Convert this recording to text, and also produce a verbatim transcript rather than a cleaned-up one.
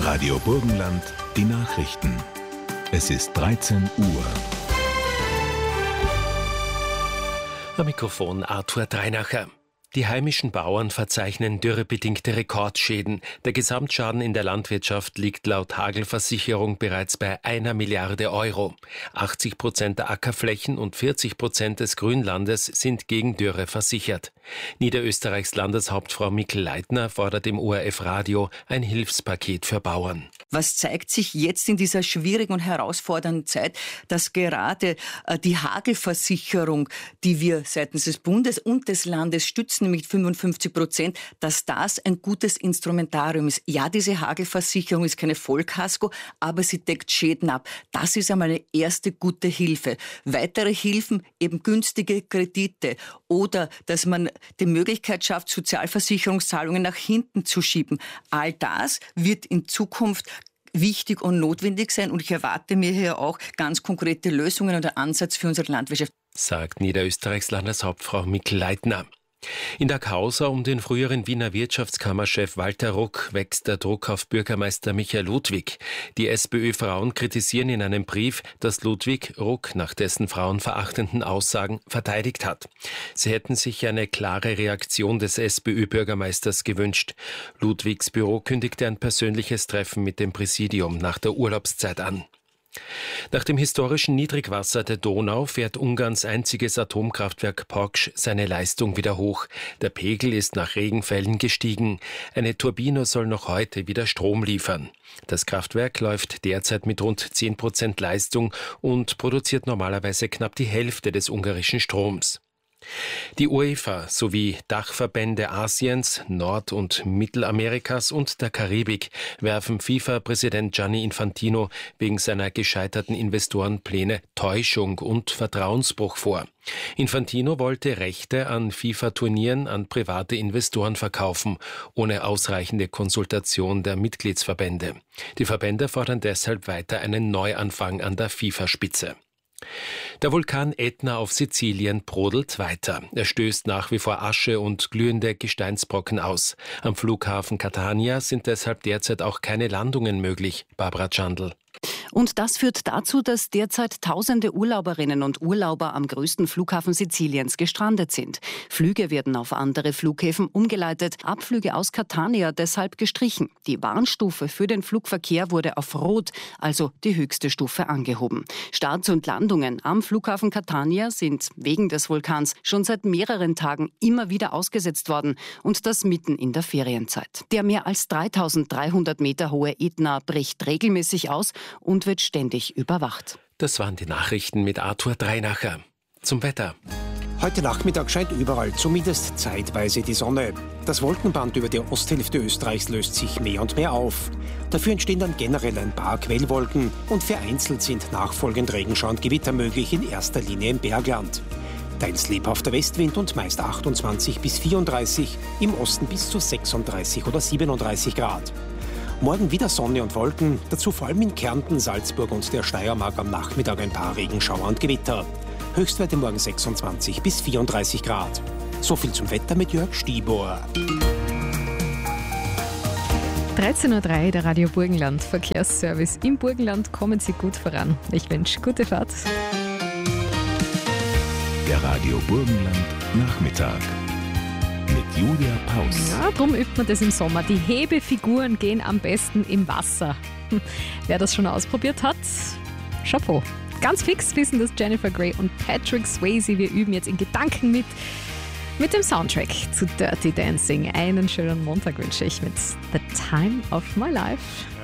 Radio Burgenland, die Nachrichten. Es ist dreizehn Uhr. Am Mikrofon Arthur Dreinacher. Die heimischen Bauern verzeichnen dürrebedingte Rekordschäden. Der Gesamtschaden in der Landwirtschaft liegt laut Hagelversicherung bereits bei einer Milliarde Euro. achtzig Prozent der Ackerflächen und vierzig Prozent des Grünlandes sind gegen Dürre versichert. Niederösterreichs Landeshauptfrau Mikl-Leitner fordert im O R F-Radio ein Hilfspaket für Bauern. Was zeigt sich jetzt in dieser schwierigen und herausfordernden Zeit, dass gerade äh, die Hagelversicherung, die wir seitens des Bundes und des Landes stützen, nämlich fünfundfünfzig Prozent, dass das ein gutes Instrumentarium ist. Ja, diese Hagelversicherung ist keine Vollkasko, aber sie deckt Schäden ab. Das ist einmal eine erste gute Hilfe. Weitere Hilfen, eben günstige Kredite oder dass man die Möglichkeit schafft, Sozialversicherungszahlungen nach hinten zu schieben. All das wird in Zukunft wichtig und notwendig sein und ich erwarte mir hier auch ganz konkrete Lösungen oder Ansatz für unsere Landwirtschaft. Sagt Niederösterreichs Landeshauptfrau Mikl-Leitner. In der Causa um den früheren Wiener Wirtschaftskammerchef Walter Ruck wächst der Druck auf Bürgermeister Michael Ludwig. Die SPÖ-Frauen kritisieren in einem Brief, dass Ludwig Ruck nach dessen frauenverachtenden Aussagen verteidigt hat. Sie hätten sich eine klare Reaktion des SPÖ-Bürgermeisters gewünscht. Ludwigs Büro kündigte ein persönliches Treffen mit dem Präsidium nach der Urlaubszeit an. Nach dem historischen Niedrigwasser der Donau fährt Ungarns einziges Atomkraftwerk Paks seine Leistung wieder hoch. Der Pegel ist nach Regenfällen gestiegen. Eine Turbine soll noch heute wieder Strom liefern. Das Kraftwerk läuft derzeit mit rund zehn Prozent Leistung und produziert normalerweise knapp die Hälfte des ungarischen Stroms. Die UEFA sowie Dachverbände Asiens, Nord- und Mittelamerikas und der Karibik werfen FIFA-Präsident Gianni Infantino wegen seiner gescheiterten Investorenpläne Täuschung und Vertrauensbruch vor. Infantino wollte Rechte an FIFA-Turnieren an private Investoren verkaufen, ohne ausreichende Konsultation der Mitgliedsverbände. Die Verbände fordern deshalb weiter einen Neuanfang an der FIFA-Spitze. Der Vulkan Ätna auf Sizilien brodelt weiter. Er stößt nach wie vor Asche und glühende Gesteinsbrocken aus. Am Flughafen Catania sind deshalb derzeit auch keine Landungen möglich. Barbara Tschandl. Und das führt dazu, dass derzeit tausende Urlauberinnen und Urlauber am größten Flughafen Siziliens gestrandet sind. Flüge werden auf andere Flughäfen umgeleitet, Abflüge aus Catania deshalb gestrichen. Die Warnstufe für den Flugverkehr wurde auf Rot, also die höchste Stufe, angehoben. Starts und Landungen am Flughafen Catania sind wegen des Vulkans schon seit mehreren Tagen immer wieder ausgesetzt worden und das mitten in der Ferienzeit. Der mehr als dreitausenddreihundert Meter hohe Ätna bricht regelmäßig aus und wird ständig überwacht. Das waren die Nachrichten mit Arthur Dreinacher. Zum Wetter. Heute Nachmittag scheint überall zumindest zeitweise die Sonne. Das Wolkenband über der Osthälfte Österreichs löst sich mehr und mehr auf. Dafür entstehen dann generell ein paar Quellwolken und vereinzelt sind nachfolgend Regenschauer und Gewitter möglich, in erster Linie im Bergland. Teils lebhafter Westwind und meist achtundzwanzig bis vierunddreißig, im Osten bis zu sechsunddreißig oder siebenunddreißig Grad. Morgen wieder Sonne und Wolken, dazu vor allem in Kärnten, Salzburg und der Steiermark am Nachmittag ein paar Regenschauer und Gewitter. Höchstwerte morgen sechsundzwanzig bis vierunddreißig Grad. So viel zum Wetter mit Jörg Stibor. dreizehn Uhr drei, der Radio Burgenland Verkehrsservice. Im Burgenland kommen Sie gut voran. Ich wünsche gute Fahrt. Der Radio Burgenland Nachmittag. Mit Julia Paus. Ja, darum übt man das im Sommer. Die Hebefiguren gehen am besten im Wasser. Hm. Wer das schon ausprobiert hat, Chapeau. Ganz fix wissen das Jennifer Grey und Patrick Swayze. Wir üben jetzt in Gedanken mit, mit dem Soundtrack zu Dirty Dancing. Einen schönen Montag wünsche ich mit The Time of My Life.